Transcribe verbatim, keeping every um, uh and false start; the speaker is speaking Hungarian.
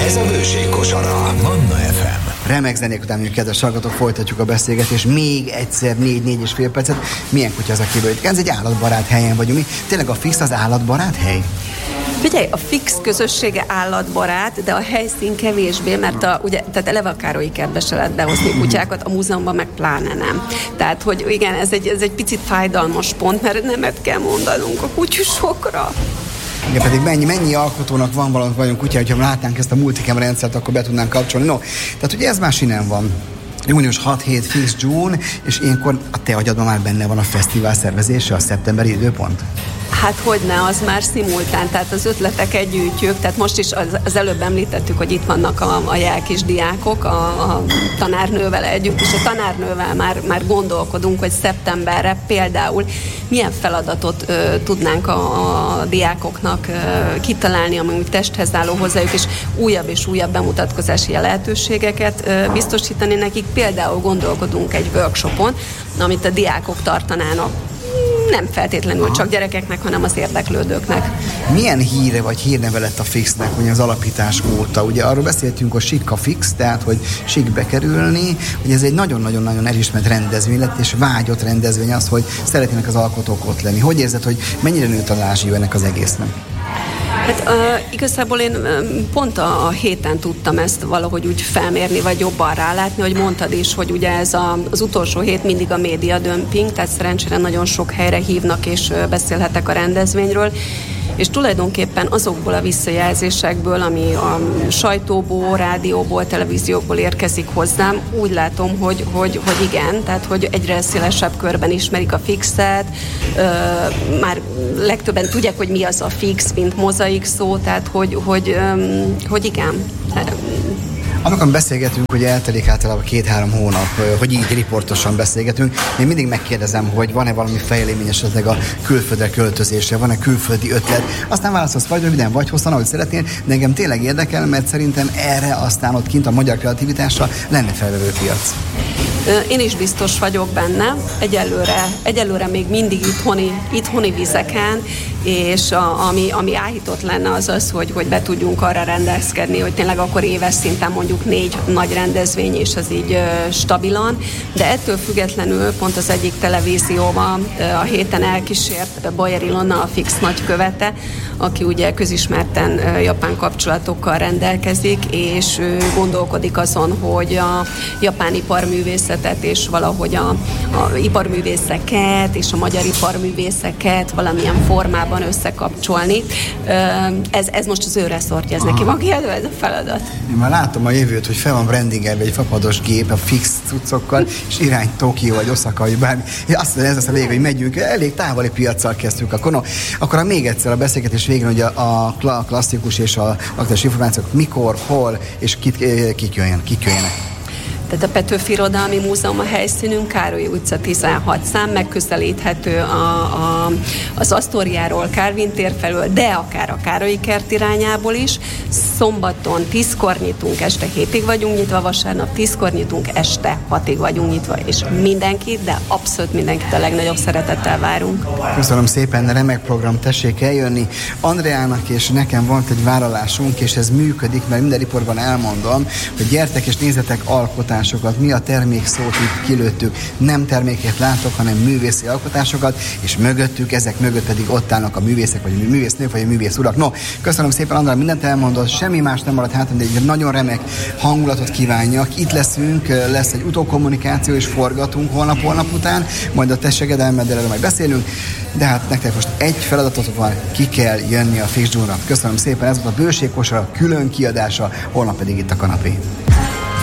Ez a Bőség kosara. Manna ef em. Remek zenék után, mondjuk, kedves hallgatók, folytatjuk a beszélgetést. Még egyszer négy-négy és fél percet. Milyen kutya az, akiből jött? Ez egy állatbarát helyen vagyunk. Mi? Tényleg a Fix az állatbarát hely? Figyelj, a Fix közössége állatbarát, de a helyszín kevésbé, mert a, ugye, tehát eleve a Károlyi kertbe se lehet behozni kutyákat, a múzeumban meg pláne nem. Tehát, hogy igen, ez egy, ez egy picit fájdalmas pont, mert nemet kell mondanunk a kutyusokra. Igen, pedig mennyi, mennyi alkotónak van valamit vagyunk kutya, hogyha látnánk ezt a multicam rendszert, akkor be tudnánk kapcsolni. No, tehát ugye ez már sinem van. június hat-hét Fix June, és ilyenkor a te agyadban már benne van a fesztivál szervezése, a szeptemberi időpont? Hát hogyne, az már szimultán, tehát az ötleteket gyűjtjük, tehát most is az, az előbb említettük, hogy itt vannak a, a jelkis diákok a, a tanárnővel együtt, és a tanárnővel már, már gondolkodunk, hogy szeptemberre például milyen feladatot ö, tudnánk a, a diákoknak ö, kitalálni, ami úgy testhez álló hozzájuk, és újabb és újabb bemutatkozási lehetőségeket ö, biztosítani nekik. Például gondolkodunk egy workshopon, amit a diákok tartanának, nem feltétlenül Aha. csak gyerekeknek, hanem az érdeklődőknek. Milyen híre vagy hírneve lett a Fixnek, ugye az alapítás óta? Ugye arról beszéltünk, hogy Chic a Fix, tehát hogy chic bekerülni, hogy ez egy nagyon-nagyon-nagyon elismert rendezvény lett, és vágyott rendezvény az, hogy szeretnének az alkotók ott lenni. Hogy érzed, hogy mennyire nőtt a lázsió ennek az egésznek? Hát uh, igazából én um, pont a, a héten tudtam ezt valahogy úgy felmérni, vagy jobban rálátni, hogy mondtad is, hogy ugye ez a, az utolsó hét mindig a média dömping, tehát szerencsére nagyon sok helyre hívnak, és uh, beszélhetek a rendezvényről, és tulajdonképpen azokból a visszajelzésekből, ami a sajtóból, rádióból, televízióból érkezik hozzám, úgy látom, hogy, hogy, hogy igen, tehát hogy egyre szélesebb körben ismerik a Fixet, ö, már legtöbben tudják, hogy mi az a Fix, mint mozaik szó, tehát hogy, hogy, ö, hogy igen. Amikor beszélgetünk, hogy eltelik általában két-három hónap, hogy így riportosan beszélgetünk, én mindig megkérdezem, hogy van-e valami fejlemény esetleg a külföldre költözésre, van-e külföldi ötlet, aztán válaszolsz vagy röviden, vagy hosszan, ahogy szeretnél, de engem tényleg érdekel, mert szerintem erre aztán ott kint a magyar kreativitásra lenne felvevő piac. Én is biztos vagyok benne, egyelőre, egyelőre még mindig itthoni, itthoni vizeken, és a, ami, ami áhított lenne az az, hogy, hogy be tudjunk arra rendezkedni, hogy tényleg akkor éves szinten mondjuk négy nagy rendezvény, és az így ö, stabilan, de ettől függetlenül pont az egyik televízióban ö, a héten elkísért Bayer Ilona, a Fix nagykövete, aki ugye közismerten ö, japán kapcsolatokkal rendelkezik, és ö, gondolkodik azon, hogy a japán iparművészetet és valahogy a, a iparművészeket és a magyar iparművészeket valamilyen formában összekapcsolni. Ez, ez most az ő reszortja, ez neki van kiadva ez a feladat. Én már látom a jövőt, hogy fel van brandingelve egy fapados gép a Fix cuccokkal, és irány Tokió vagy Oszaka, vagy bármi. Azt mondja, ez az a vége, hogy megyünk, elég távoli piaccal kezdtük. Akkor, no, akkor még egyszer a beszélgetés végén, hogy a, a klasszikus és a aktuális információk mikor, hol, és kik, kik, jöjjön, kik jöjjenek. Tehát a Petőfi Irodalmi Múzeum a helyszínünk, Károly utca tizenhat szám, megközelíthető a, a, az Asztóriáról, Kálvin tér felől, de akár a Károlyi kert irányából is. Szombaton tízkor nyitunk, este hétig vagyunk nyitva, vasárnap tízkor nyitunk, este hatig vagyunk nyitva, és mindenkit, de abszolút mindenkit a legnagyobb szeretettel várunk. Köszönöm szépen, remek program, tessék eljönni. Andreának és nekem volt egy vállalásunk, és ez működik, mert minden riportban elmondom, hogy gyertek és nézzetek alkotásokat. Mi a termék szót itt kilőttük, nem terméket látok, hanem művészi alkotásokat, és mögöttük, ezek mögött pedig ott állnak a művészek, vagy a művésznők, vagy a művész urak. No, köszönöm szépen, Andrá, mindent elmondott, semmi más nem maradt hátra, de egy nagyon remek hangulatot kívánjak. Itt leszünk, lesz egy utókommunikáció, és forgatunk holnap-holnap után, majd a te segedelmeddel erről majd beszélünk, de hát nektek most egy feladatot van, ki kell jönni a Fix June-ra. Köszönöm szépen, ez volt a Bőség kosara külön kiadása, holnap pedig itt a kanapé.